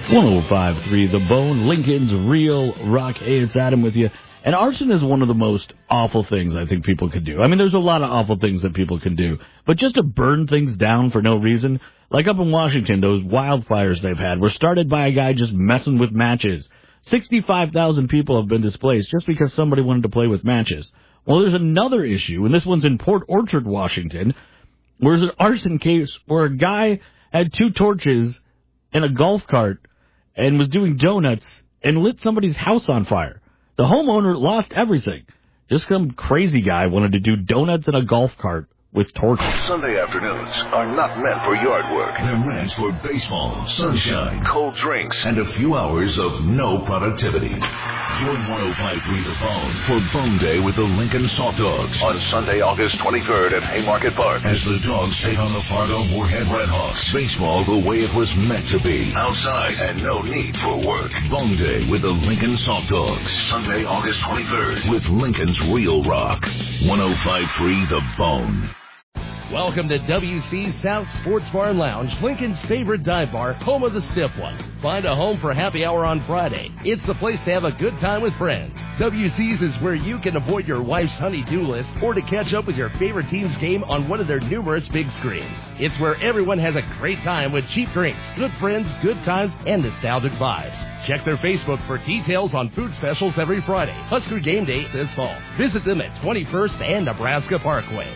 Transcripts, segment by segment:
105.3 The Bone, Lincoln's Real Rock. Hey, it's Adam with you. And arson is one of the most awful things I think people could do. I mean, there's a lot of awful things that people can do. But just to burn things down for no reason, like up in Washington, those wildfires they've had were started by a guy just messing with matches. 65,000 people have been displaced just because somebody wanted to play with matches. Well, there's another issue, and this one's in Port Orchard, Washington, where there's an arson case where a guy had 2 torches in a golf cart and was doing donuts and lit somebody's house on fire. The homeowner lost everything. Just some crazy guy wanted to do donuts in a golf cart with torches. Sunday afternoons are not meant for yard work. They're meant for baseball, sunshine, cold drinks, and a few hours of no productivity. Join 105.3 The Bone for Bone Day with the Lincoln Soft Dogs on Sunday, August 23rd at Haymarket Park. As the Dogs take on the Fargo Moorhead Redhawks. Baseball the way it was meant to be. Outside and no need for work. Bone Day with the Lincoln Soft Dogs. Sunday, August 23rd. With Lincoln's Real Rock. 105.3 The Bone. Welcome to WC's South Sports Bar and Lounge, Lincoln's favorite dive bar, home of the stiff one. Find a home for happy hour on Friday. It's the place to have a good time with friends. WC's is where you can avoid your wife's honey-do list or to catch up with your favorite team's game on one of their numerous big screens. It's where everyone has a great time with cheap drinks, good friends, good times, and nostalgic vibes. Check their Facebook for details on food specials every Friday. Husker game day this fall. Visit them at 21st and Nebraska Parkway.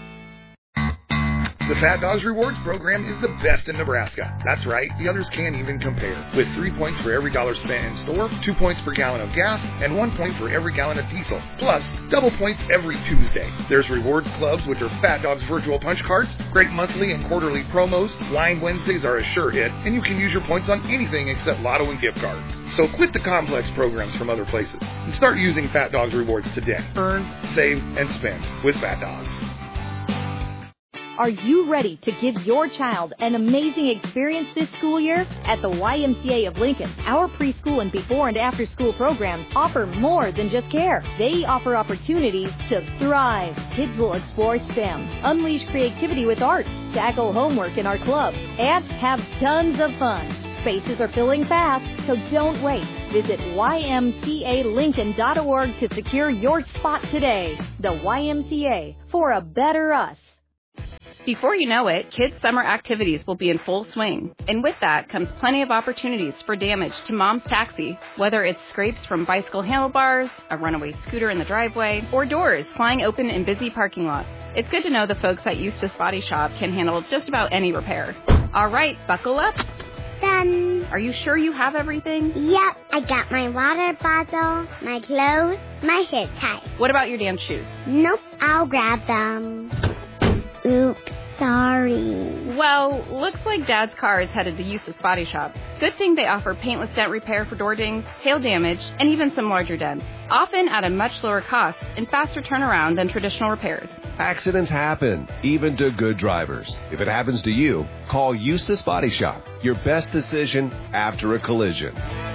The Fat Dogs Rewards program is the best in Nebraska. That's right, the others can't even compare. With 3 points for every dollar spent in store, 2 points per gallon of gas, and 1 point for every gallon of diesel. Plus, double points every Tuesday. There's rewards clubs, which are Fat Dogs virtual punch cards, great monthly and quarterly promos, Line Wednesdays are a sure hit, and you can use your points on anything except lotto and gift cards. So quit the complex programs from other places and start using Fat Dogs Rewards today. Earn, save, and spend with Fat Dogs. Are you ready to give your child an amazing experience this school year? At the YMCA of Lincoln, our preschool and before and after school programs offer more than just care. They offer opportunities to thrive. Kids will explore STEM, unleash creativity with art, tackle homework in our clubs, and have tons of fun. Spaces are filling fast, so don't wait. Visit ymcalincoln.org to secure your spot today. The YMCA, for a better us. Before you know it, kids' summer activities will be in full swing. And with that comes plenty of opportunities for damage to Mom's Taxi, whether it's scrapes from bicycle handlebars, a runaway scooter in the driveway, or doors flying open in busy parking lots. It's good to know the folks at Eustace Body Shop can handle just about any repair. All right, buckle up. Done. Are you sure you have everything? Yep, I got my water bottle, my clothes, my hair tie. What about your damn shoes? Nope, I'll grab them. Oops, sorry. Well, looks like Dad's car is headed to Eustace Body Shop. Good thing they offer paintless dent repair for door dings, hail damage, and even some larger dents. Often at a much lower cost and faster turnaround than traditional repairs. Accidents happen, even to good drivers. If it happens to you, call Eustace Body Shop. Your best decision after a collision.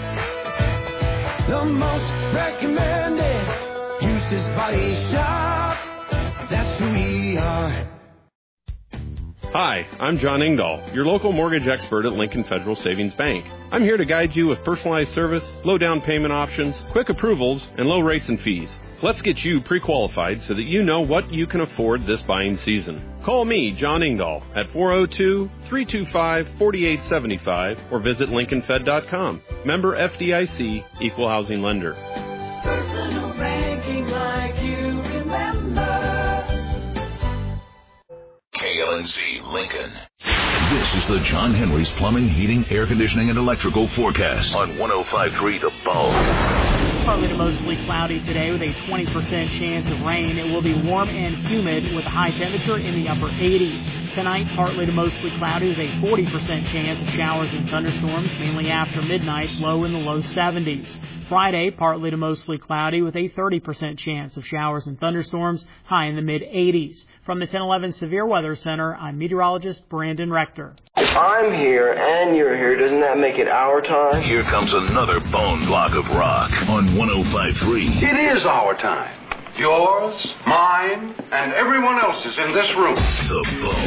The most recommended Eustace Body Shop. That's who we are. Hi, I'm John Engdahl, your local mortgage expert at Lincoln Federal Savings Bank. I'm here to guide you with personalized service, low down payment options, quick approvals, and low rates and fees. Let's get you pre-qualified so that you know what you can afford this buying season. Call me, John Engdahl, at 402-325-4875 or visit LincolnFed.com. Member FDIC, Equal Housing Lender. Personal banking like you remember. KLNC Lincoln. This is the John Henry's Plumbing, Heating, Air Conditioning, and Electrical forecast on 105.3 The Bone. Partly to mostly cloudy today with a 20% chance of rain. It will be warm and humid with a high temperature in the upper 80s. Tonight, partly to mostly cloudy with a 40% chance of showers and thunderstorms, mainly after midnight, low in the low 70s. Friday, partly to mostly cloudy with a 30% chance of showers and thunderstorms, high in the mid-80s. From the 1011 Severe Weather Center, I'm meteorologist Brandon Rector. I'm here and you're here. Doesn't that make it our time? Here comes another bone block of rock on 105.3. It is our time. Yours, mine, and everyone else's in this room. The Bone.